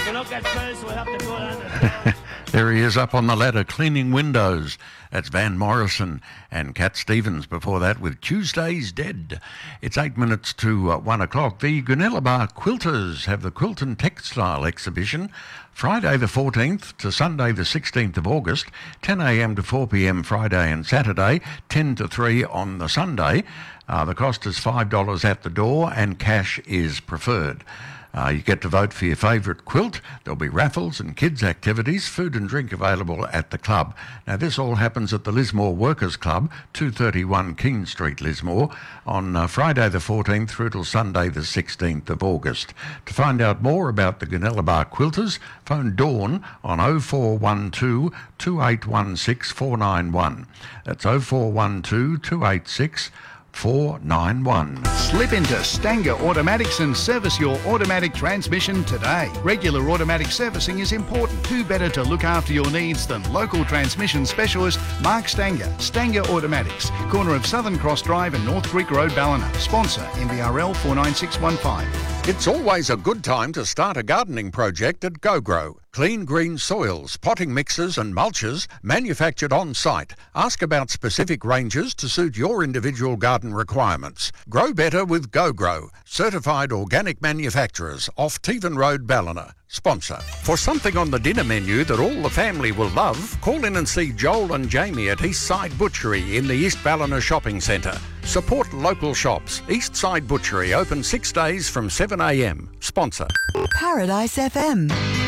we don't get first, we'll have to go on. There he is up on the ladder cleaning windows. That's Van Morrison and Cat Stevens before that with Tuesday's Dead. It's 8 minutes to 1 o'clock. The Goonellabah Quilters have the Quilt and Textile exhibition Friday the 14th to Sunday the 16th of August, 10 a.m. to 4 p.m. Friday and Saturday, 10 to 3 on the Sunday. The cost is $5 at the door and cash is preferred. You get to vote for your favourite quilt. There'll be raffles and kids' activities, food and drink available at the club. Now, this all happens at the Lismore Workers Club, 231 Keene Street, Lismore, on Friday the 14th through till Sunday the 16th of August. To find out more about the Goonellabah Quilters, phone Dawn on 0412 2816 491. That's 0412 286 491. Slip into Stanger Automatics and service your automatic transmission today. Regular automatic servicing is important. Who better to look after your needs than local transmission specialist Mark Stanger? Stanger Automatics, corner of Southern Cross Drive and North Creek Road, Ballina. Sponsor MBRL 49615. It's always a good time to start a gardening project at GoGrow. Clean green soils, potting mixes and mulches manufactured on site. Ask about specific ranges to suit your individual garden requirements. Grow better with GoGrow. Certified organic manufacturers off Tevan Road, Ballina. Sponsor. For something on the dinner menu that all the family will love, call in and see Joel and Jamie at Eastside Butchery in the East Ballina Shopping Centre. Support local shops. Eastside Butchery open 6 days from 7 a.m. Sponsor. Paradise FM.